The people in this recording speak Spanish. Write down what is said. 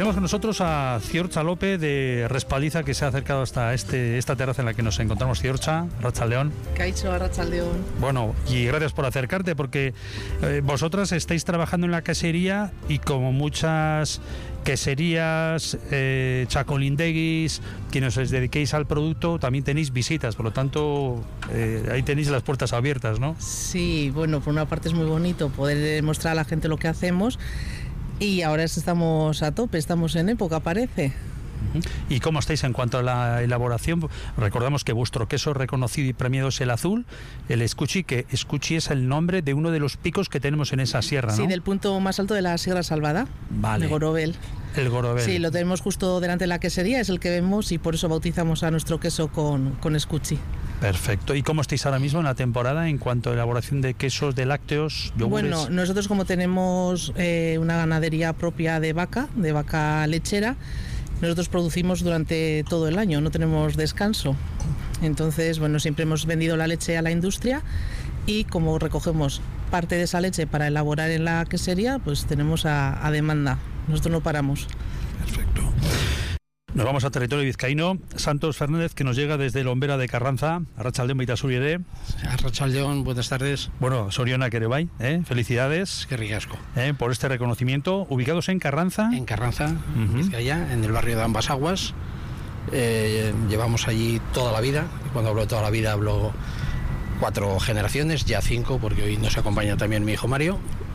Tenemos con nosotros a Ziortza López de Respaldiza, que se ha acercado hasta esta terraza en la que nos encontramos. Ziortza, Arratsaldeon. Kaixo, Arratsaldeon. Bueno, y gracias por acercarte, porque vosotras estáis trabajando en la quesería y como muchas queserías, chacolindeguis, quienes os dediquéis al producto, también tenéis visitas, por lo tanto, ahí tenéis las puertas abiertas, ¿no? Sí, bueno, por una parte es muy bonito poder mostrar a la gente lo que hacemos y ahora estamos a tope, estamos en época, parece. ¿Y cómo estáis en cuanto a la elaboración? Recordamos que vuestro queso reconocido y premiado es el azul, el Escuchi, que Escuchi es el nombre de uno de los picos que tenemos en esa sierra, ¿no? Sí, del punto más alto de la Sierra Salvada, vale. de Gorobel. El Gorobel. Sí, lo tenemos justo delante de la quesería, es el que vemos y por eso bautizamos a nuestro queso con Escuchi. Perfecto. ¿Y cómo estáis ahora mismo en la temporada en cuanto a elaboración de quesos, de lácteos, yogures? Bueno, nosotros como tenemos una ganadería propia de vaca lechera, nosotros producimos durante todo el año, no tenemos descanso. Entonces, bueno, siempre hemos vendido la leche a la industria y como recogemos parte de esa leche para elaborar en la quesería, pues tenemos a demanda. Nosotros no paramos. Perfecto. Nos vamos a territorio vizcaíno. Santos Fernández, que nos llega desde Lombera de Carranza. Arratsaldeon baita zuri ere. Arratsaldeon, buenas tardes. Bueno, Soriona Kerebai, felicidades. Qué ricasco. Por este reconocimiento. Ubicados en Carranza. En Carranza, Vizcaya, en el barrio de Ambas Aguas. Llevamos allí toda la vida. Y cuando hablo de toda la vida hablo 4 generaciones, ya 5, porque hoy nos acompaña también mi hijo Mario.